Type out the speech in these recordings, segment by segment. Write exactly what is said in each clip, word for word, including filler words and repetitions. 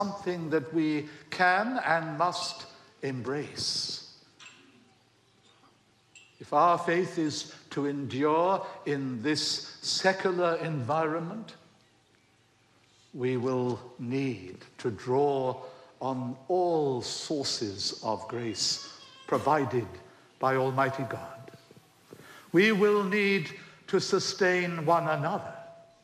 something that we can and must embrace. If our faith is to endure in this secular environment, we will need to draw on all sources of grace provided by Almighty God. We will need to sustain one another.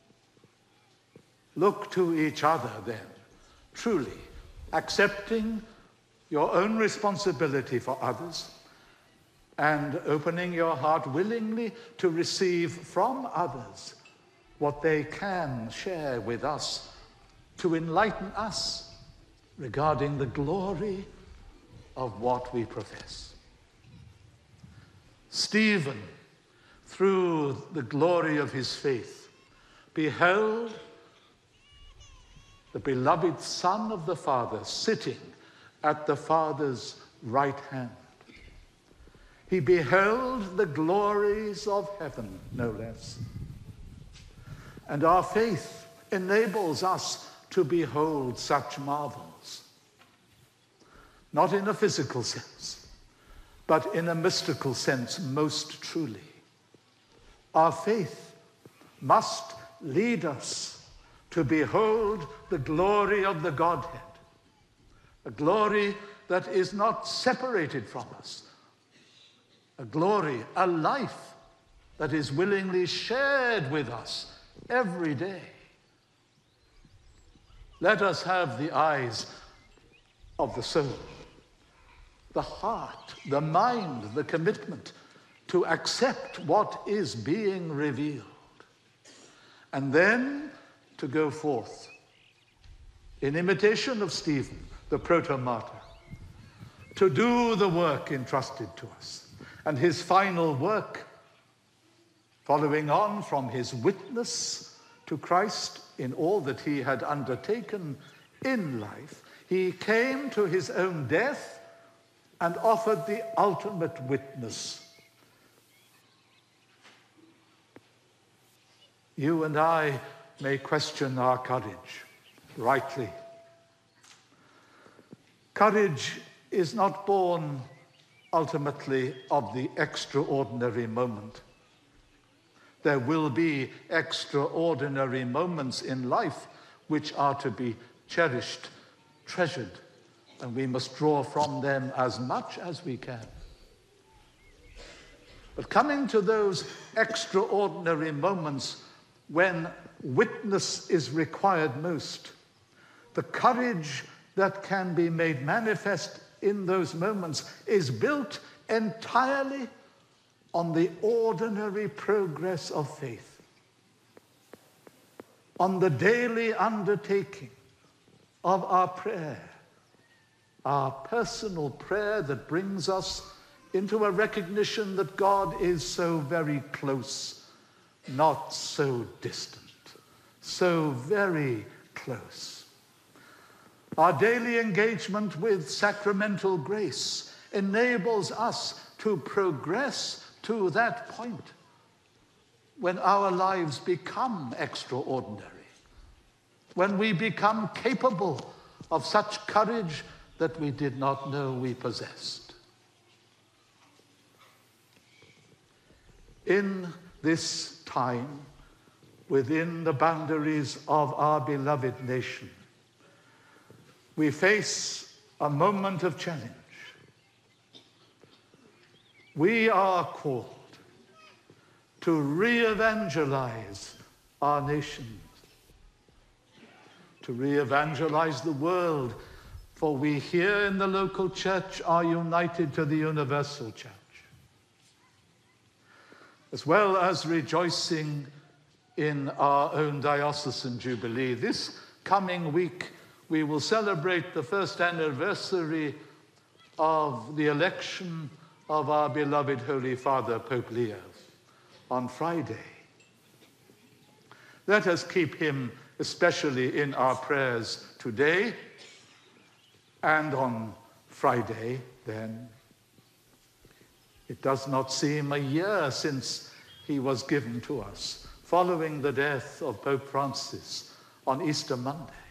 Look to each other then, truly accepting your own responsibility for others and opening your heart willingly to receive from others what they can share with us to enlighten us regarding the glory of what we profess. Stephen, through the glory of his faith, beheld the beloved Son of the Father sitting at the Father's right hand. He beheld the glories of heaven, no less. And our faith enables us to behold such marvels, not in a physical sense, but in a mystical sense most truly. Our faith must lead us to behold the glory of the Godhead, a glory that is not separated from us, a glory, a life that is willingly shared with us every day. Let us have the eyes of the soul, the heart, the mind, the commitment to accept what is being revealed, and then to go forth in imitation of Stephen, the proto-martyr, to do the work entrusted to us. And his final work, following on from his witness to Christ in all that he had undertaken in life, he came to his own death and offered the ultimate witness. You and I may question our courage, rightly. Courage is not born ultimately of the extraordinary moment. There will be extraordinary moments in life which are to be cherished, treasured, and we must draw from them as much as we can. But coming to those extraordinary moments when witness is required most, the courage that can be made manifest in those moments is built entirely on the ordinary progress of faith, on the daily undertaking of our prayer, our personal prayer that brings us into a recognition that God is so very close, not so distant, so very close. Our daily engagement with sacramental grace enables us to progress to that point when our lives become extraordinary, when we become capable of such courage that we did not know we possessed. In this time, within the boundaries of our beloved nation, we face a moment of challenge. We are called to re-evangelize our nations, to re-evangelize the world, for we here in the local church are united to the universal church. As well as rejoicing in our own diocesan jubilee, this coming week we will celebrate the first anniversary of the election of our beloved Holy Father, Pope Leo, on Friday. Let us keep him especially in our prayers today and on Friday then. It does not seem a year since he was given to us, following the death of Pope Francis on Easter Monday.